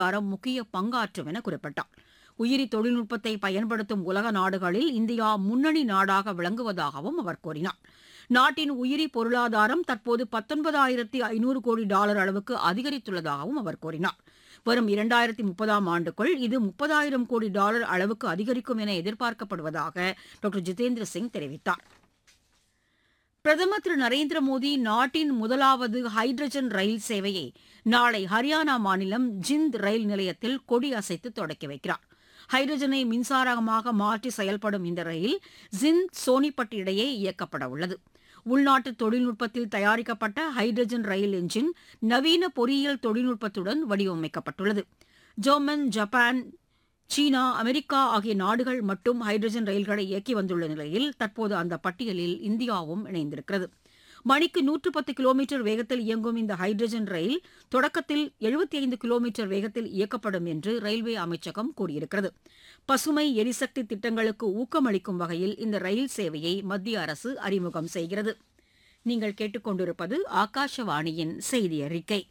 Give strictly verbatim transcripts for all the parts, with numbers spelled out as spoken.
பொருளாதாரம் முக்கிய பங்காற்றும் என குறிப்பிட்டார். உயிரி தொழில்நுட்பத்தை பயன்படுத்தும் உலக நாடுகளில் இந்தியா முன்னணி நாடாக விளங்குவதாகவும் அவர் கூறினார். நாட்டின் உயிரி பொருளாதாரம் தற்போது பத்தொன்பதாயிரத்து ஐநூறு கோடி டாலர் அளவுக்கு அதிகரித்துள்ளதாகவும் அவர் கூறினார். வரும் இரண்டாயிரத்து முப்பதாம் ஆண்டுக்குள் இது முப்பதாயிரம் கோடி டாலர் அளவுக்கு அதிகரிக்கும் என எதிர்பார்க்கப்படுவதாக டாக்டர் ஜிதேந்திர சிங் தெரிவித்தார். பிரதமர் திரு நரேந்திர மோடி நாட்டின் முதலாவது ஹைட்ரஜன் ரயில் சேவையை நாளை ஹரியானா மாநிலம் ஜிந்த் ரயில் நிலையத்தில் கொடி அசைத்து தொடக்கி வைக்கிறார். ஹைட்ரஜனை மின்சாரமாக மாற்றி செயல்படும் இந்த ரயில் ஜிந்த் சோனிபட் இடையே இயக்கப்பட உள்ளது. உள்நாட்டு தொழில்நுட்பத்தில் தயாரிக்கப்பட்ட ஹைட்ரஜன் ரயில் என்ஜின் நவீன பொறியியல் தொழில்நுட்பத்துடன் வடிவமைக்கப்பட்டுள்ளது. ஜெர்மன், ஜப்பான், சீனா, அமெரிக்கா ஆகிய நாடுகள் மட்டும் ஹைட்ரஜன் ரயில்களை இயக்கி வந்துள்ள நிலையில் தற்போது அந்த பட்டியலில் இந்தியாவும் இணைந்திருக்கிறது. மணிக்கு நூற்று பத்து கிலோமீட்டர் வேகத்தில் இயங்கும் இந்த ஹைட்ரஜன் ரயில் தொடக்கத்தில் எழுபத்தி ஐந்து கிலோமீட்டர் வேகத்தில் இயக்கப்படும் என்று ரயில்வே அமைச்சகம் கூறியிருக்கிறது. பசுமை எரிசக்தி திட்டங்களுக்கு ஊக்கமளிக்கும் வகையில் இந்த ரயில் சேவையை மத்திய அரசு அறிமுகம் செய்கிறது. நீங்கள் கேட்டுக்கொண்டிருப்பது ஆகாஷவாணியின் செய்தி அறிக்கை.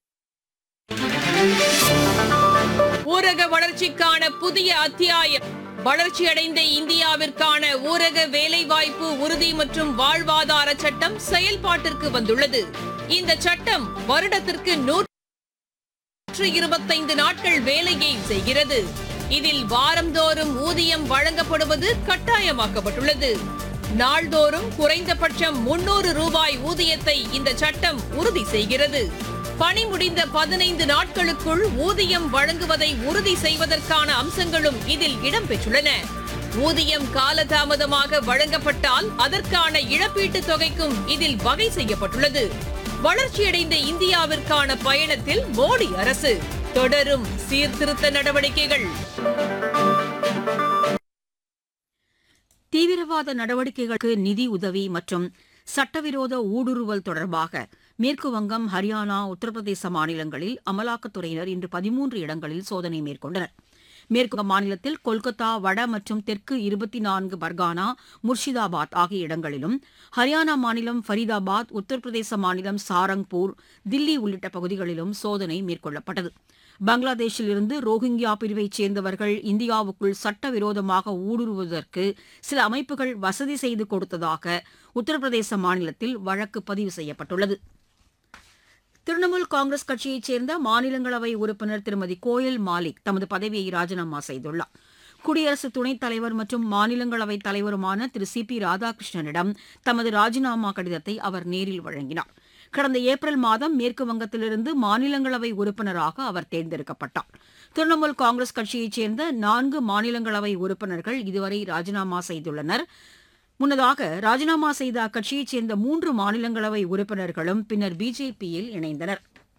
ஊரக வளர்ச்சிக்கான புதிய அத்தியாயம். வளர்ச்சியடைந்த இந்தியாவிற்கான ஊரக வேலைவாய்ப்பு உறுதி மற்றும் வாழ்வாதார சட்டம் செயல்பாட்டிற்கு வந்துள்ளது. இந்த சட்டம் வருடத்திற்கு நூற்று இருபத்தைந்து நாட்கள் வேலையை செய்கிறது. இதில் வாரந்தோறும் ஊதியம் வழங்கப்படுவது கட்டாயமாக்கப்பட்டுள்ளது. நாள்தோறும் குறைந்தபட்சம் முன்னூறு ரூபாய் ஊதியத்தை இந்த சட்டம் உறுதி செய்கிறது. பணி முடிந்த பதினைந்து நாட்களுக்குள் ஊதியம் வழங்குவதை உறுதி செய்வதற்கான அம்சங்களும் இதில் இடம்பெற்றுள்ளன. ஊதியம் காலதாமதமாக வழங்கப்பட்டால் அதற்கான இழப்பீட்டுத் தொகைக்கும் இதில் வகை செய்யப்பட்டுள்ளது. வளர்ச்சியடைந்த இந்தியாவிற்கான பயணத்தில் மோடி அரசு தொடரும் சீர்திருத்த நடவடிக்கைகள். தீவிரவாத நடவடிக்கைகளுக்கு நிதி உதவி மற்றும் சட்டவிரோத ஊடுருவல் தொடர்பாக மேற்குவங்கம், ஹரியானா, உத்தரப்பிரதேச மாநிலங்களில் அமலாக்கத்துறையினர் இன்று பதிமூன்று இடங்களில் சோதனை மேற்கொண்டனர். மேற்கு மாநிலத்தில் கொல்கத்தா, வட மற்றும் தெற்கு இருபத்தி நான்கு பர்கானா, முர்ஷிதாபாத் ஆகிய இடங்களிலும், ஹரியானா மாநிலம் ஃபரிதாபாத், உத்தரப்பிரதேச மாநிலம் சாரங்பூர், தில்லி உள்ளிட்ட பகுதிகளிலும் சோதனை மேற்கொள்ளப்பட்டது. பங்களாதேஷில் இருந்து ரோஹிங்கியா பிரிவைச் சேர்ந்தவர்கள் இந்தியாவுக்குள் சட்டவிரோதமாக ஊடுருவதற்கு சில அமைப்புகள் வசதி செய்து கொடுத்ததாக உத்தரப்பிரதேச மாநிலத்தில் வழக்கு பதிவு செய்யப்பட்டுள்ளது. திரிணாமுல் காங்கிரஸ் கட்சியைச் சேர்ந்த மாநிலங்களவை உறுப்பினர் திருமதி கோயல் மாலிக் தமது பதவியை ராஜினாமா செய்துள்ளார். குடியரசு துணைத் தலைவர் மற்றும் மாநிலங்களவைத் தலைவருமான திரு சி பி ராதாகிருஷ்ணனிடம் தமது ராஜினாமா கடிதத்தை அவர் நேரில் வழங்கினார். கடந்த ஏப்ரல் மாதம் மேற்கு வங்கத்திலிருந்து மாநிலங்களவை உறுப்பினராக அவர் தேர்ந்தெடுக்கப்பட்டார். திரிணாமுல் காங்கிரஸ் கட்சியைச் சேர்ந்த நான்கு மாநிலங்களவை உறுப்பினர்கள் இதுவரை ராஜினாமா செய்துள்ளனர். முன்னதாக ராஜினாமா செய்த அக்கட்சியைச் சேர்ந்த மூன்று மாநிலங்களவை உறுப்பினர்களும் பின்னர் பிஜேபியில் இணைந்தனர்.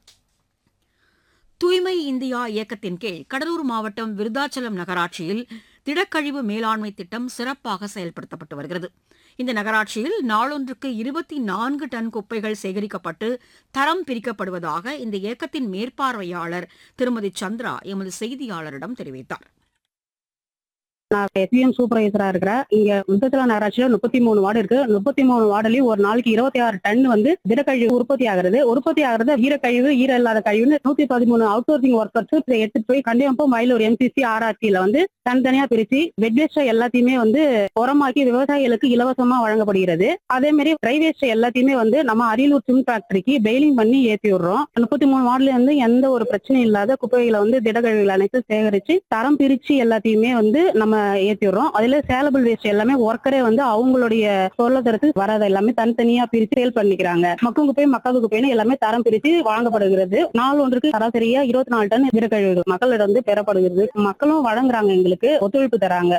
தூய்மை இந்தியா இயக்கத்தின் கீழ் கடலூர் மாவட்டம் விருதாச்சலம் நகராட்சியில் திடக்கழிவு மேலாண்மை திட்டம் சிறப்பாக செயல்படுத்தப்பட்டு வருகிறது. இந்த நகராட்சியில் நாளொன்றுக்கு இருபத்தி நான்கு டன் குப்பைகள் சேகரிக்கப்பட்டு தரம் பிரிக்கப்படுவதாக இந்த இயக்கத்தின் மேற்பார்வையாளர் திருமதி சந்திரா எமது செய்தியாளரிடம் தெரிவித்தார். நான் எஸ்பிஎம் சூப்பர்வைசரா இருக்கிறேன். இங்க விருதாச்சலம் நகராட்சியில முப்பத்தி மூணு வார்டு இருக்கு. முப்பத்தி மூணு வார்டுலயும் ஒரு நாளைக்கு இருபத்தி ஆறு டன் வந்து திடக்கழிவு உற்பத்தி ஆகிறது. உற்பத்தி ஆகிறது ஈரக்கழிவு, ஈர இல்லாத கழிவுன்னு நூத்தி பதிமூணு அவுட் சோர்சிங் ஒர்க்கர்ஸ் எடுத்துட்டு போய் கண்டிப்பா மயிலூர் எம்சிசி ஆர்ஆர்சியில வந்து தனித்தனியா பிரிச்சு வெட் வேஸ்ட் எல்லாத்தையுமே வந்து உரமாக்கி விவசாயிகளுக்கு இலவசமா வழங்கப்படுகிறது. அதே மாதிரி ட்ரை வேஸ்ட் எல்லாத்தையுமே வந்து நம்ம அரியலூர் சிம் ஃபேக்டரிக்கு பெயிலிங் பண்ணி ஏற்றி விடுறோம். முப்பத்தி மூணு வார்டுல வந்து எந்த ஒரு பிரச்சனையும் இல்லாத குப்பைகளை வந்து திடக்கழிவுகள் அனைத்து சேகரிச்சு தரம் பிரிச்சு எல்லாத்தையுமே வந்து நம்ம ஏற்றி விடுறோம். அதுல சேலபிள் வேஸ்ட் எல்லாமே ஒர்க்கரே வந்து அவங்களுடைய பொருளாதாரத்துக்கு வராத எல்லாமே தனித்தனியா பிரிச்சு சேல் பண்ணிக்கிறாங்க. மக்கும் குப்பை, மக்காத குப்பைன்னு எல்லாமே தரம் பிரிச்சு வழங்கப்படுகிறது. நாள் ஒன்றுக்கு சராசரியா இருபத்தி நாலு டன் திடக்கழிவுகள் மக்களிடம் வந்து பெறப்படுகிறது. மக்களும் வழங்குறாங்க, எங்களுக்கு ஒத்துழைப்பு தராங்க.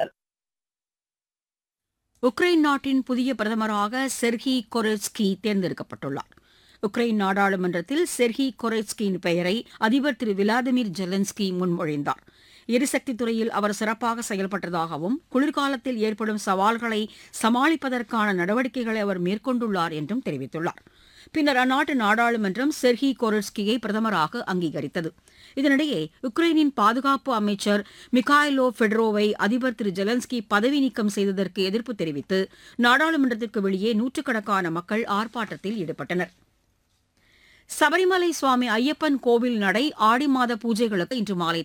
உக்ரைன் நாட்டின் புதிய பிரதமராக செர்ஹி கொரெட்ஸ்கி தேர்ந்தெடுக்கப்பட்டுள்ளார். உக்ரைன் நாடாளுமன்றத்தில் செர்ஹி கொரெட்ஸ்கியின் பெயரை அதிபர் திரு விளாடிமிர் ஜெலன்ஸ்கி முன்மொழிந்தார். எரிசக்தி துறையில் அவர் சிறப்பாக செயல்பட்டதாகவும் குளிர்காலத்தில் ஏற்படும் சவால்களை சமாளிப்பதற்கான நடவடிக்கைகளை அவர் மேற்கொண்டுள்ளார் என்றும் தெரிவித்துள்ளார். பின்னர் அந்நாட்டு நாடாளுமன்றம் செர்ஹி கொரெட்ஸ்கியை பிரதமராக அங்கீகரித்தது. இதனிடையே உக்ரைனின் பாதுகாப்பு அமைச்சர் மிகாயிலோ ஃபெடரோவை அதிபர் திரு ஜெலன்ஸ்கி பதவி நீக்கம் செய்ததற்கு எதிர்ப்பு தெரிவித்து நாடாளுமன்றத்திற்கு வெளியே நூற்றுக்கணக்கான மக்கள் ஆர்ப்பாட்டத்தில் ஈடுபட்டனர். சபரிமலை சுவாமி ஐயப்பன் கோவில் நடை ஆடி மாத பூஜைகளுக்கு இன்று மாலை